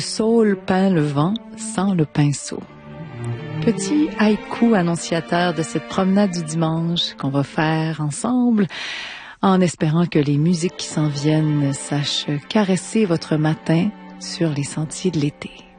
Saule peint le vent sans le pinceau. Petit haïku annonciateur de cette promenade du dimanche qu'on va faire ensemble, en espérant que les musiques qui s'en viennent sachent caresser votre matin sur les sentiers de l'été.